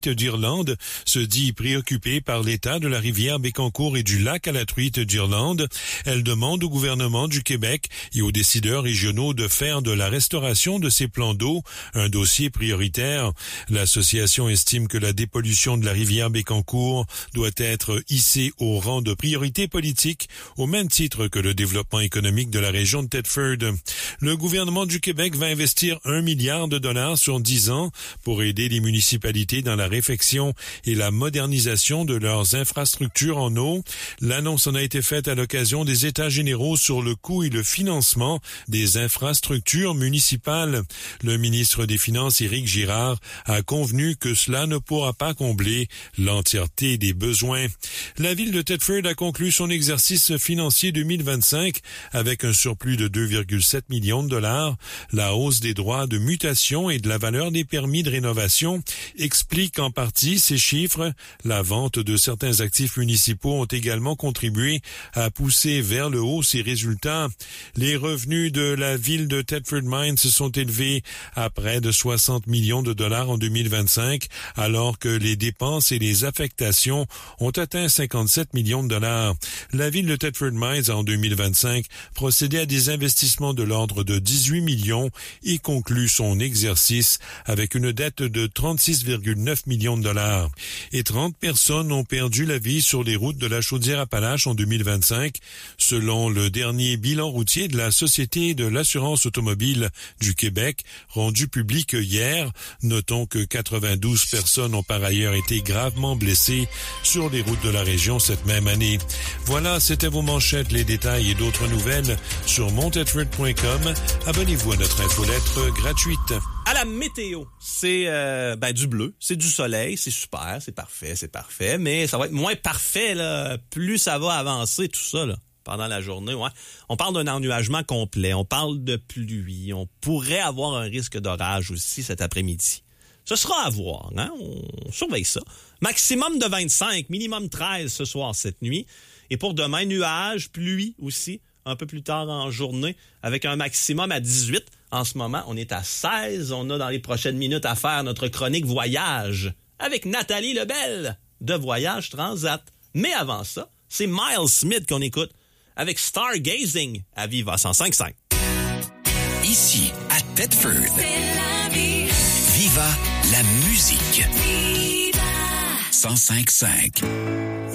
d'Irlande se dit préoccupée par l'état de la rivière Bécancour et du lac à la truite d'Irlande. Elle demande au gouvernement du Québec et aux décideurs régionaux de faire de la restauration de ces plans d'eau un dossier prioritaire. L'association estime que la dépollution de la rivière Bécancour doit être hissée au rang de priorité politique au même titre que le développement économique de la région de Thetford. Le gouvernement du Québec va investir 1 milliard de dollars sur 10 ans pour aider les municipalités dans la réfection et la modernisation de leurs infrastructures en eau. L'annonce en a été faite à l'occasion des États généraux sur le coût et le financement des infrastructures municipales. Le ministre des Finances, Éric Girard, a convenu que cela ne pourra pas combler l'entièreté des besoins. La ville de Thetford a conclu son exercice financier 2025 avec un surplus de 2,7 millions de dollars. La hausse des droits de mutation et de la valeur des permis de rénovation explique en partie ces chiffres. La vente de certains actifs municipaux ont également contribué à pousser vers le haut ces résultats. Les revenus de la ville de Thetford Mines se sont élevés à près de 60 millions de dollars en 2025, alors que les dépenses et les affectations ont atteint 57 millions de dollars. La ville de Thetford Mines a en 2025 procédé à des investissements de l'ordre de 18 millions et conclut son exercice avec une dette de 36,9 millions de dollars. Et 30 personnes ont perdu la vie sur les routes de la Chaudière-Appalaches en 2025, selon le dernier bilan routier de la Société de l'assurance automobile du Québec, rendu public hier. Notons que 92 personnes ont par ailleurs été gravement blessées sur les routes de la région cette même année. Voilà, c'était vos manchettes, les détails et d'autres nouvelles sur montethford.com. Abonnez-vous à notre infolettre gratuite. À la météo, c'est du bleu, c'est du soleil, c'est super, c'est parfait, mais ça va être moins parfait là, plus ça va avancer tout ça là, pendant la journée. Ouais. On parle d'un ennuagement complet, on parle de pluie, on pourrait avoir un risque d'orage aussi cet après-midi. Ce sera à voir, hein? On surveille ça. Maximum de 25, minimum 13 ce soir, cette nuit. Et pour demain, nuages, pluie aussi, un peu plus tard en journée, avec un maximum à 18. En ce moment, on est à 16. On a dans les prochaines minutes à faire notre chronique Voyage avec Nathalie Lebel de Voyage Transat. Mais avant ça, c'est Miles Smith qu'on écoute avec Stargazing à Viva 105.5. Ici, à Thetford, c'est la vie. Viva la musique. Viva 105.5.